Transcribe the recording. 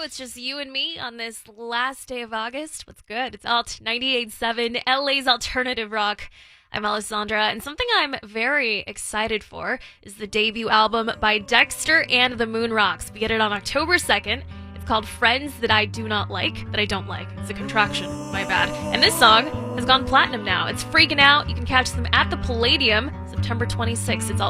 you. It's just you and me on this last day of August. What's good? It's Alt 98.7, LA's alternative rock. I'm Alessandra, and something I'm very excited for is the debut album by Dexter and the Moon Rocks. We get it on October 2nd. It's called Friends That I Do Not Like, That I Don't Like. It's a contraction, my bad. And this song has gone platinum now. It's freaking out. You can catch them at the Palladium September 26th. It's Alt